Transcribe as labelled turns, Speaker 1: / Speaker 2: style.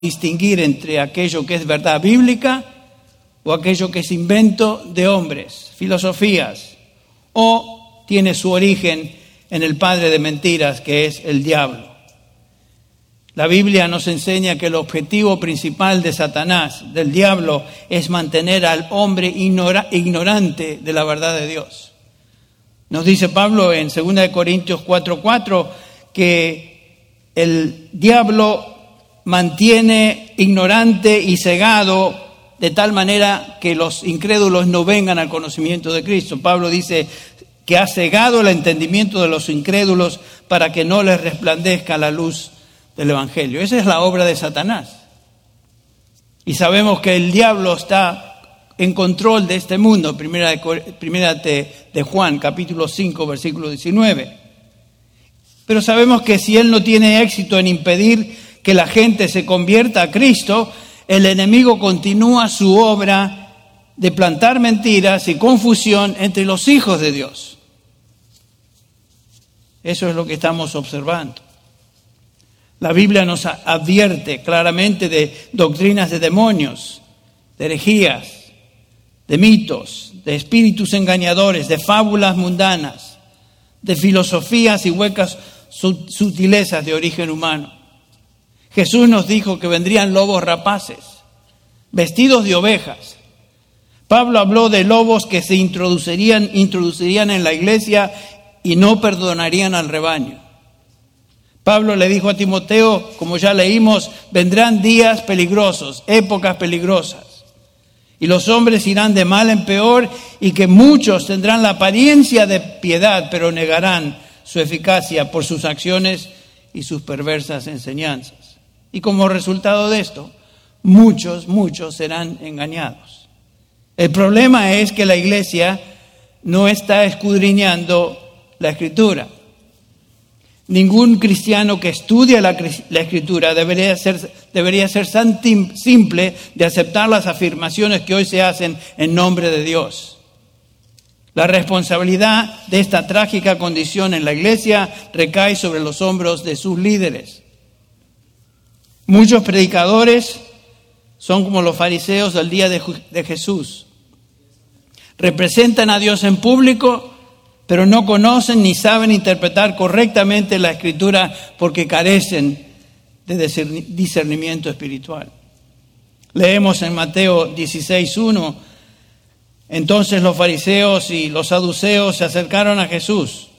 Speaker 1: distinguir entre aquello que es verdad bíblica o aquello que es invento de hombres, filosofías, o tiene su origen en el padre de mentiras, que es el diablo. La Biblia nos enseña que el objetivo principal de Satanás, del diablo, es mantener al hombre ignorante de la verdad de Dios. Nos dice Pablo en 2 Corintios 4:4 que el diablo mantiene ignorante y cegado de tal manera que los incrédulos no vengan al conocimiento de Cristo. Pablo dice que ha cegado el entendimiento de los incrédulos para que no les resplandezca la luz del Evangelio. Esa es la obra de Satanás. Y sabemos que el diablo está en control de este mundo. Primera de Juan, capítulo 5, versículo 19. Pero sabemos que si él no tiene éxito en impedir que la gente se convierta a Cristo, el enemigo continúa su obra de plantar mentiras y confusión entre los hijos de Dios. Eso es lo que estamos observando. La Biblia nos advierte claramente de doctrinas de demonios, de herejías, de mitos, de espíritus engañadores, de fábulas mundanas, de filosofías y huecas sutilezas de origen humano. Jesús nos dijo que vendrían lobos rapaces, vestidos de ovejas. Pablo habló de lobos que se introducirían en la iglesia y no perdonarían al rebaño. Pablo le dijo a Timoteo, como ya leímos, vendrán días peligrosos, épocas peligrosas. Y los hombres irán de mal en peor y que muchos tendrán la apariencia de piedad, pero negarán su eficacia por sus acciones y sus perversas enseñanzas. Y como resultado de esto, muchos serán engañados. El problema es que la iglesia no está escudriñando la Escritura. Ningún cristiano que estudia la Escritura debería ser tan simple de aceptar las afirmaciones que hoy se hacen en nombre de Dios. La responsabilidad de esta trágica condición en la iglesia recae sobre los hombros de sus líderes. Muchos predicadores son como los fariseos del día de Jesús. Representan a Dios en público, pero no conocen ni saben interpretar correctamente la Escritura porque carecen de discernimiento espiritual. Leemos en Mateo 16:1, entonces los fariseos y los saduceos se acercaron a Jesús